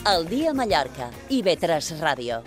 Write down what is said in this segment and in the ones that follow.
El dia a Mallorca, IB3 Ràdio.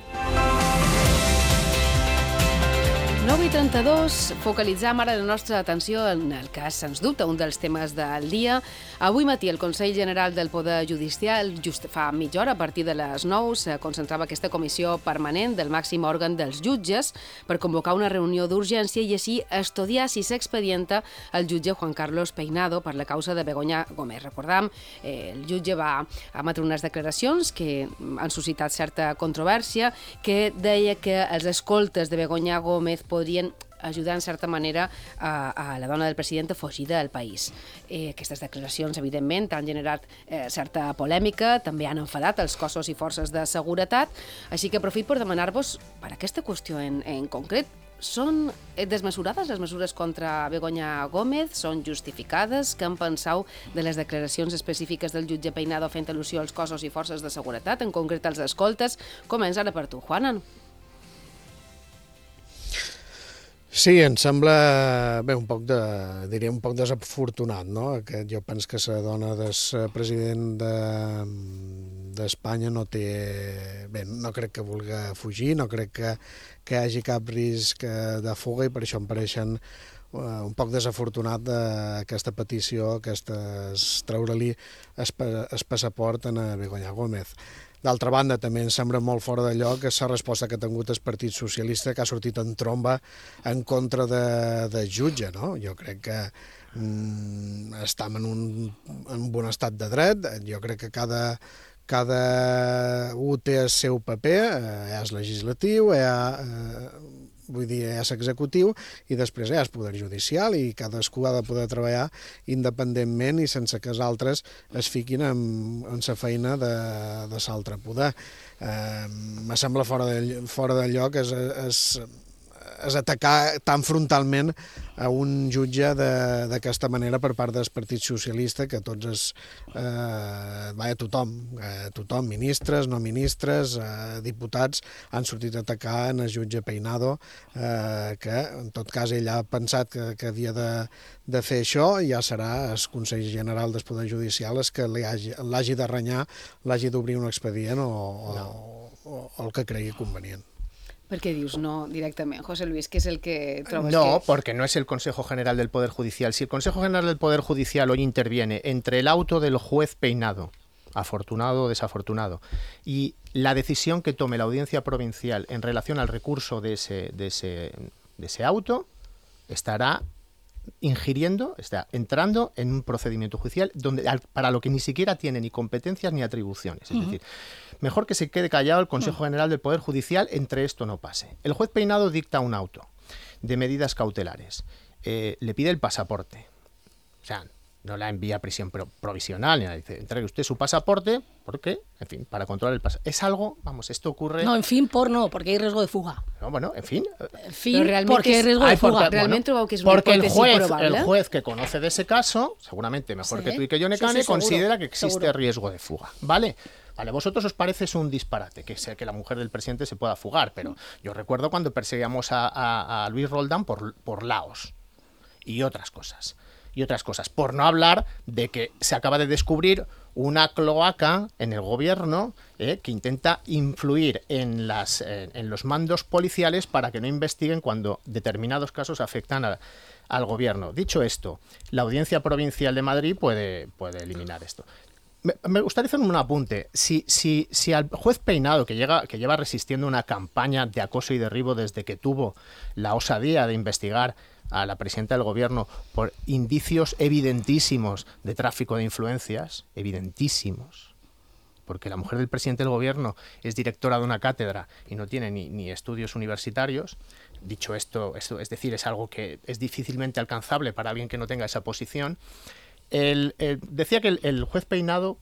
9:32, focalitzam ara la nostra atenció en el cas, sens dubte, un dels temes del dia. Avui matí el Consell General del Poder Judicial, just fa mitja hora, a partir de les 9, se concentrava aquesta comissió permanent del màxim òrgan dels jutges per convocar una reunió d'urgència i així estudiar si s'expedienta el jutge Juan Carlos Peinado per la causa de Begoña Gómez. Recordam, el jutge va emetre unes declaracions que han suscitat certa controvèrsia, que deia que els escoltes de Begoña Gómez podrien ajudar en certa manera a la dona del president a fugir del país. Aquestes declaracions, evidentment, han generat certa polèmica, també han enfadat els cossos i forces de seguretat, així que aprofito per demanar-vos, per aquesta qüestió en concret, són desmesurades les mesures contra Begoña Gómez? Són justificades? Què en penseu de les declaracions específiques del jutge Peinado fent al·lusió als cossos i forces de seguretat, en concret als escoltes? Comença ara per tu, Juanan. Sí, em sembla un poc desafortunat, no? Jo penso que la dona del president d'Espanya no té... Bé, no crec que vulgui fugir, no crec que hi hagi cap risc de fuga i per això em pareixen un poc desafortunat aquesta petició, treure-li el passaport a Begoña Gómez. D'altra banda, també em sembla molt fora de lloc la resposta que ha tingut el Partit Socialista, que ha sortit en tromba en contra del jutge, no? Jo crec que estem en un estat de dret, jo crec que cada un té el seu paper, hi ha el legislatiu, hi ha l'executiu i després hi ha el poder judicial i cadascú ha de poder treballar independentment i sense que els altres es fiquin en la feina de l'altre poder. Me sembla fora de lloc és atacar tan frontalment a un jutge d'aquesta manera per part del Partit Socialista, que tots tothom, ministres, no ministres, diputats, han sortit a atacar en el jutge Peinado, que en tot cas ell ha pensat que havia de fer això i ja serà el Consell General del Poder Judicial el que l'hagi de renyar, l'hagi d'obrir un expedient o el que cregui convenient. ¿Por qué dius no directamente, José Luis? ¿Qué es el que trobes? No, porque no es el Consejo General del Poder Judicial. Si el Consejo General del Poder Judicial hoy interviene entre el auto del juez Peinado, afortunado o desafortunado, y la decisión que tome la Audiencia Provincial en relación al recurso de ese auto, estará entrando en un procedimiento judicial para lo que ni siquiera tiene ni competencias ni atribuciones. Es decir, mejor que se quede callado el Consejo General del Poder Judicial entre esto no pase. El juez Peinado dicta un auto de medidas cautelares. Le pide el pasaporte. O sea, no la envía a prisión provisional, ni nada. Dice, entregue usted su pasaporte, ¿por qué? En fin, para controlar el pasaporte. Es algo, esto ocurre... No, en fin, porque hay riesgo de fuga. No, bueno, en fin. Porque hay riesgo de fuga. Realmente que es porque el juez que conoce de ese caso, seguramente mejor que tú y que yo, Necane, considera que existe riesgo de fuga. ¿Vale? Vale, vosotros os parece es un disparate que la mujer del presidente se pueda fugar, pero yo recuerdo cuando perseguíamos a Luis Roldán por Laos y otras cosas. Por no hablar de que se acaba de descubrir una cloaca en el gobierno que intenta influir en los mandos policiales para que no investiguen cuando determinados casos afectan al gobierno. Dicho esto, la Audiencia Provincial de Madrid puede eliminar esto. Me gustaría hacer un apunte. Si al juez Peinado, que lleva resistiendo una campaña de acoso y derribo desde que tuvo la osadía de investigar a la presidenta del gobierno por indicios evidentísimos de tráfico de influencias, evidentísimos, porque la mujer del presidente del gobierno es directora de una cátedra y no tiene ni estudios universitarios. Dicho esto, es decir, es algo que es difícilmente alcanzable para alguien que no tenga esa posición. Decía que el juez Peinado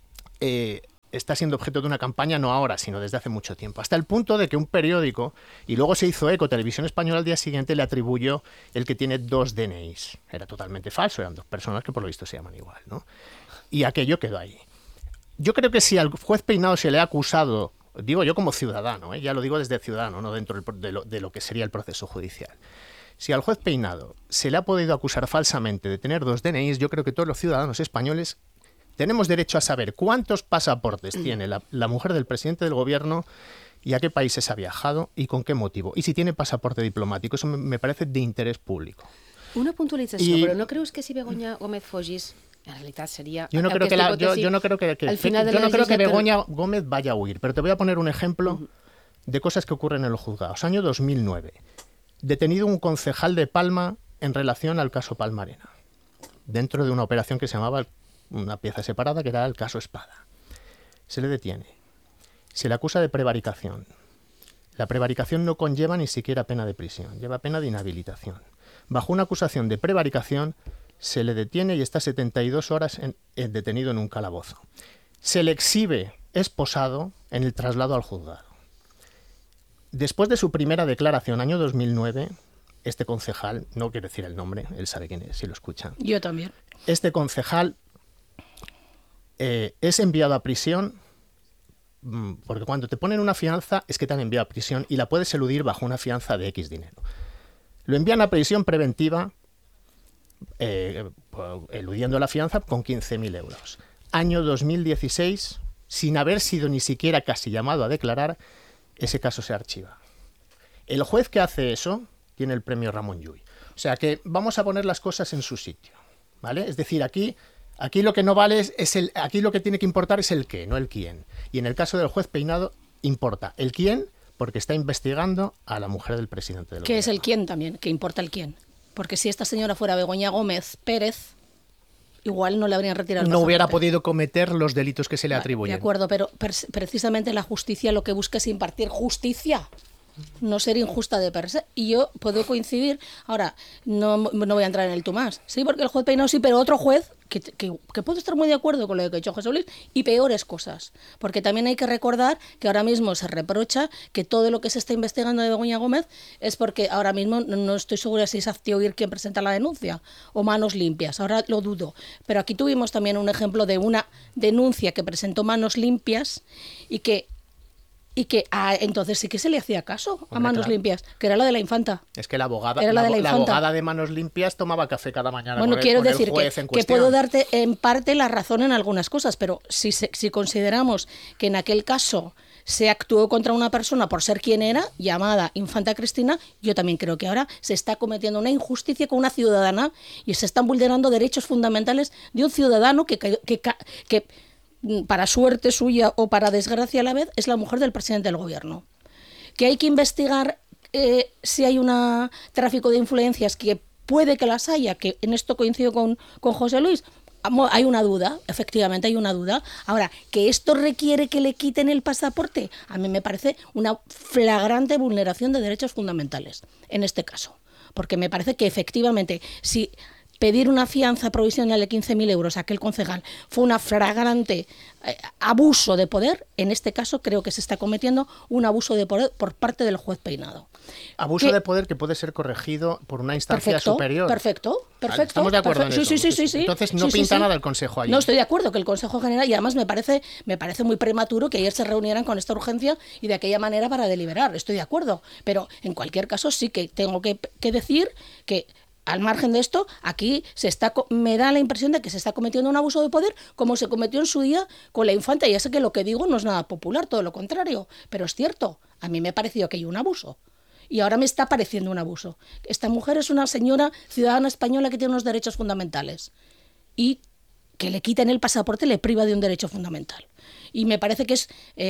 está siendo objeto de una campaña no ahora, sino desde hace mucho tiempo, hasta el punto de que un periódico, y luego se hizo eco, Televisión Española al día siguiente le atribuyó el que tiene 2 DNIs. Era totalmente falso, eran 2 personas que por lo visto se llaman igual, ¿no? Y aquello quedó ahí. Yo creo que si al juez Peinado se le ha acusado, digo yo como ciudadano, ya lo digo desde ciudadano, no dentro de lo que sería el proceso judicial. Si al juez Peinado se le ha podido acusar falsamente de tener 2 DNIs, yo creo que todos los ciudadanos españoles tenemos derecho a saber cuántos pasaportes tiene la mujer del presidente del gobierno y a qué países ha viajado y con qué motivo. Y si tiene pasaporte diplomático. Eso me parece de interés público. Una puntualització, però no creus que si Begoña Gómez fugís, en realidad sería... Yo no creo que Begoña Gómez vaya a huir, pero te voy a poner un ejemplo de cosas que ocurren en los juzgados. Año 2009. Detenido un concejal de Palma en relación al caso Palmarena, dentro de una operación que se llamaba una pieza separada, que era el caso Espada. Se le detiene. Se le acusa de prevaricación. La prevaricación no conlleva ni siquiera pena de prisión, lleva pena de inhabilitación. Bajo una acusación de prevaricación, se le detiene y está 72 horas detenido en un calabozo. Se le exhibe esposado en el traslado al juzgado. Después de su primera declaración, año 2009, este concejal, no quiero decir el nombre, él sabe quién es, si lo escucha. Yo también. Este concejal es enviado a prisión, porque cuando te ponen una fianza es que te han enviado a prisión y la puedes eludir bajo una fianza de X dinero. Lo envían a prisión preventiva, eludiendo la fianza con 15.000 euros. Año 2016, sin haber sido ni siquiera casi llamado a declarar, ese caso se archiva. El juez que hace eso tiene el premio Ramón Llull. O sea que vamos a poner las cosas en su sitio, ¿vale? Es decir, aquí lo que no vale aquí lo que tiene que importar es el qué, no el quién. Y en el caso del juez Peinado importa el quién, porque está investigando a la mujer del presidente del gobierno. ¿Qué es el quién también? Que importa el quién. Porque si esta señora fuera Begoña Gómez Pérez, igual no le habrían retirado el pasaporte. No hubiera pasaporte. podido cometer los delitos que se le atribuyen. De acuerdo, pero precisamente la justicia lo que busca es impartir justicia, no ser injusta de per se. Y yo puedo coincidir, ahora, no voy a entrar en el tú más, sí, porque el juez Peinado sí, pero otro juez que puedo estar muy de acuerdo con lo que ha dicho José Luis, y peores cosas, porque también hay que recordar que ahora mismo se reprocha que todo lo que se está investigando de Begoña Gómez es porque ahora mismo no estoy segura si es Aztioir quien presenta la denuncia o Manos Limpias, ahora lo dudo, pero aquí tuvimos también un ejemplo de una denuncia que presentó Manos Limpias y que entonces sí que se le hacía caso a Manos Limpias, que era la de la infanta. Es que la abogada de Manos Limpias tomaba café cada mañana. Bueno, quiero decir que puedo darte en parte la razón en algunas cosas, pero si consideramos que en aquel caso se actuó contra una persona por ser quien era, llamada Infanta Cristina, yo también creo que ahora se está cometiendo una injusticia con una ciudadana y se están vulnerando derechos fundamentales de un ciudadano que para suerte suya o para desgracia a la vez, es la mujer del presidente del gobierno. Que hay que investigar si hay un tráfico de influencias, que puede que las haya, que en esto coincido con José Luis. Hay una duda, efectivamente hay una duda. Ahora, que esto requiere que le quiten el pasaporte, a mí me parece una flagrante vulneración de derechos fundamentales, en este caso. Porque me parece que efectivamente, si pedir una fianza provisional de 15.000 euros a aquel concejal fue un flagrante abuso de poder, en este caso creo que se está cometiendo un abuso de poder por parte del juez Peinado. Abuso de poder que puede ser corregido por una instancia superior. Perfecto. Vale, ¿estamos de acuerdo en eso? Sí. Entonces no pinta nada el Consejo allí. No, estoy de acuerdo que el Consejo General, y además me parece muy prematuro que ayer se reunieran con esta urgencia y de aquella manera para deliberar. Estoy de acuerdo. Pero en cualquier caso sí que tengo que decir que al margen de esto, aquí me da la impresión de que se está cometiendo un abuso de poder como se cometió en su día con la infanta. Ya sé que lo que digo no es nada popular, todo lo contrario, pero es cierto. A mí me ha parecido que hay un abuso. Y ahora me está pareciendo un abuso. Esta mujer es una señora ciudadana española que tiene unos derechos fundamentales. Y que le quiten el pasaporte le priva de un derecho fundamental. Y me parece que es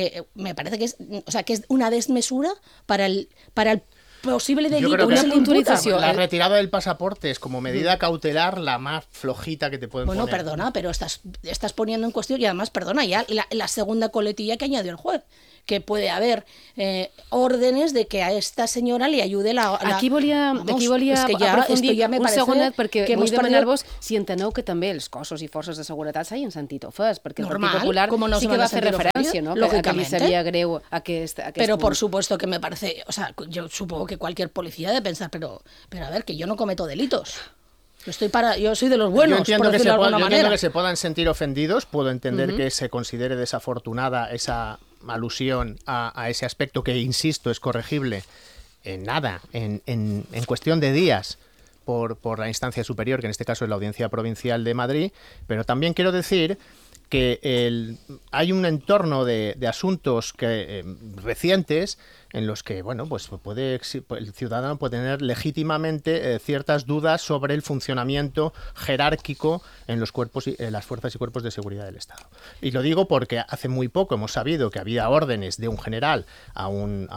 una desmesura para el posible delito. Yo creo que una puntualización. La retirada del pasaporte es como medida cautelar la más flojita que te pueden poner. Bueno, perdona, pero estás poniendo en cuestión, y además, perdona, ya la segunda coletilla que añadió el juez, que puede haber órdenes de que a esta senyora li ayude la... Aquí volia aprofundir un segonet perquè vull demanar-vos si enteneu que també els cossos i forces de seguretat s'hagin sentit ofès, perquè el Partit Popular sí que va fer referència, ¿no? Que li sabia greu aquest Pero por supuesto que me parece, o sea, yo supongo que cualquier policía debe pensar, pero a ver, que yo no cometo delitos. Yo soy de los buenos, por decirlo de alguna manera. Yo entiendo que se puedan sentir ofendidos, puedo entender que se considere desafortunada esa alusión a ese aspecto que, insisto, es corregible en cuestión de días por la instancia superior, que en este caso es la Audiencia Provincial de Madrid, pero también quiero decir porque hay un entorno de asuntos recientes en los que, bueno, pues el ciudadano puede tener legítimamente ciertas dudas sobre el funcionamiento jerárquico en los cuerpos y las fuerzas y cuerpos de seguridad del Estado. Y lo digo porque hace muy poco hemos sabido que había órdenes de un general a un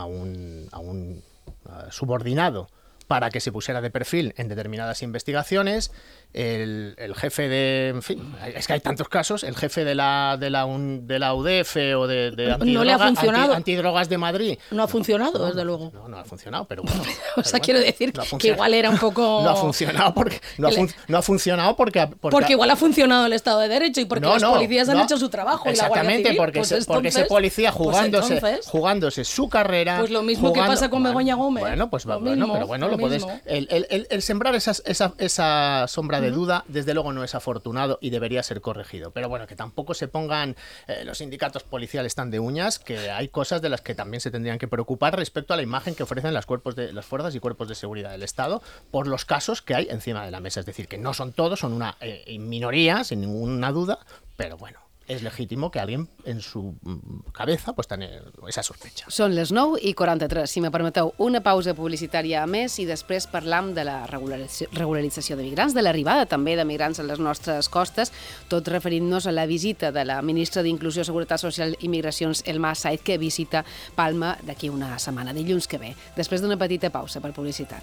subordinado para que se pusiera de perfil en determinadas investigaciones. El jefe de... En fin, es que hay tantos casos. El jefe de la UDF o de antidrogas de Madrid. No ha funcionado, desde luego. No ha funcionado, pero bueno. O sea, quiero decir que igual era un poco... No ha funcionado porque... Porque igual ha funcionado el Estado de Derecho y porque los policías han hecho su trabajo. Exactamente, y la Guardia Civil, porque ese policía jugándose su carrera... Pues lo mismo que pasa con Begoña Gómez. Bueno, pues lo puedes... El sembrar esa sombra de duda, desde luego no es afortunado y debería ser corregido. Pero bueno, que tampoco se pongan los sindicatos policiales tan de uñas, que hay cosas de las que también se tendrían que preocupar respecto a la imagen que ofrecen las fuerzas y cuerpos de seguridad del Estado por los casos que hay encima de la mesa. Es decir, que no son todos, son una minoría, sin ninguna duda, pero bueno, és legítim que alguien en su cabeza pues tenir esa sospecha. Són les 9:43, si me permeteu, una pausa publicitària més i després parlam de la regularització de migrants, de l'arribada també de migrants a les nostres costes, tot referint-nos a la visita de la ministra d'Inclusió, Seguretat Social i Migracions, Elma Said, que visita Palma d'aquí una setmana, dilluns que ve, després d'una petita pausa per publicitat.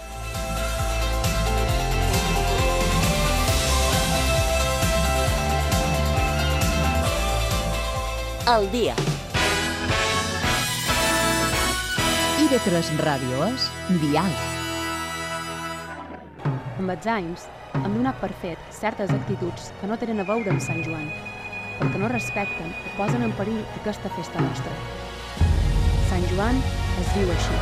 Al dia. IB3 Ràdio és Dial. Amb els anys, hem donat per fet certes actituds que no tenen a veure amb Sant Joan, perquè no respecten o posen en perill aquesta festa nostra. Sant Joan es viu així.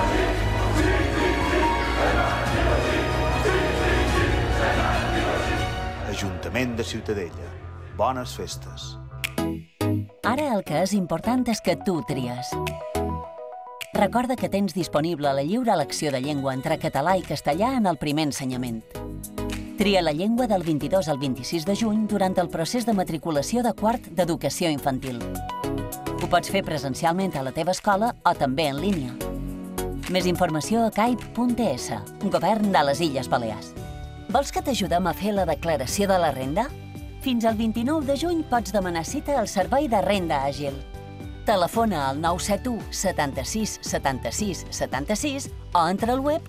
Ajuntament de Ciutadella. Bones festes. Ara el que és important és que tu tries. Recorda que tens disponible la lliure elecció de llengua entre català i castellà en el primer ensenyament. Tria la llengua del 22 al 26 de juny durant el procés de matriculació de quart d'educació infantil. Ho pots fer presencialment a la teva escola o també en línia. Més informació a caip.es, Govern de les Illes Balears. Vols que t'ajudem a fer la declaració de la renda? Fins al 29 de juny pots demanar cita al Servei de Renda Àgil. Telefona al 971 76 76 76 o entra al web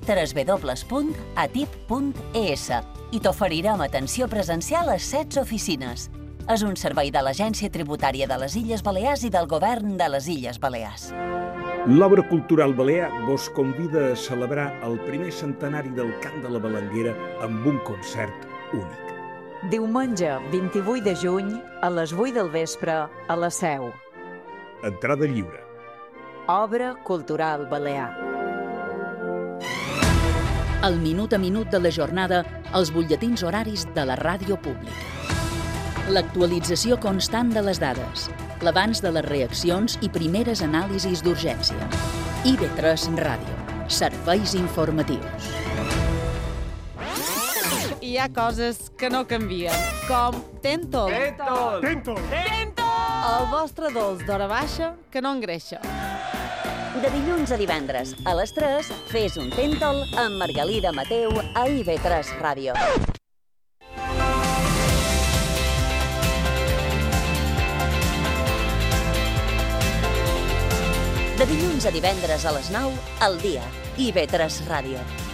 www.atip.es i t'oferirem atenció presencial a 16 oficines. És un servei de l'Agència Tributària de les Illes Balears i del Govern de les Illes Balears. L'Obra Cultural Balear vos convida a celebrar el primer centenari del Cant de la Balanguera amb un concert únic. Diumenge 28 de juny a les 8 del vespre a la Seu. Entrada lliure. Obra Cultural Balear. El minut a minut de la jornada als butlletins horaris de la ràdio pública. L'actualització constant de les dades, l'abans de les reaccions i primeres anàlisis d'urgència. IB3 Ràdio. Serveis informatius. Hi ha coses que no canvien, com Tentol. Tentol! Tentol! Tentol! El vostre dolç d'hora baixa que no engreixa. De dilluns a divendres, a les 3, fes un Tentol amb Margalida Mateu a IB3 Ràdio. De dilluns a divendres a les 9, al dia, IB3 Ràdio.